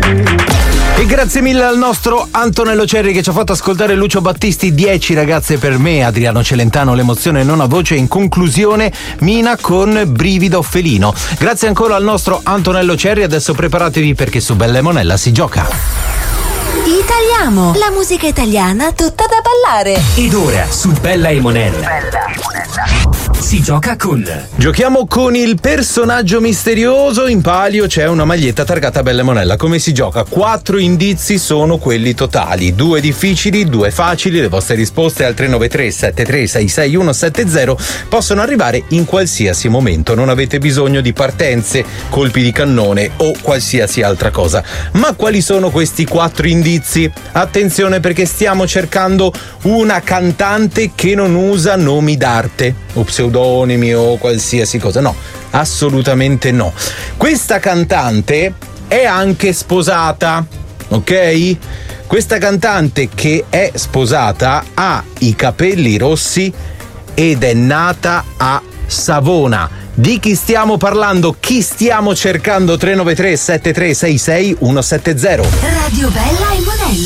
E grazie mille al nostro Antonello Cerri che ci ha fatto ascoltare Lucio Battisti, 10 ragazze per me, Adriano Celentano, l'emozione non ha voce, in conclusione Mina con Brivido Felino. Grazie ancora al nostro Antonello Cerri, adesso preparatevi perché su Bella e Monella si gioca. Italiamo, la musica italiana tutta da ballare. Ed ora su Bella e Monella si gioca con... Giochiamo con il personaggio misterioso. In palio c'è una maglietta targata Bella e Monella. Come si gioca? 4 indizi sono quelli totali, 2 difficili, 2 facili. Le vostre risposte al 393 7366 170 possono arrivare in qualsiasi momento. Non avete bisogno di partenze, colpi di cannone o qualsiasi altra cosa. Ma quali sono questi 4 indizi? Attenzione, perché stiamo cercando una cantante che non usa nomi d'arte o pseudonimi o qualsiasi cosa. No, assolutamente no. Questa cantante è anche sposata, ok? Questa cantante che è sposata ha i capelli rossi ed è nata a Savona. Di chi stiamo parlando? Chi stiamo cercando? 393 7366 170. Radio Bella e Monella.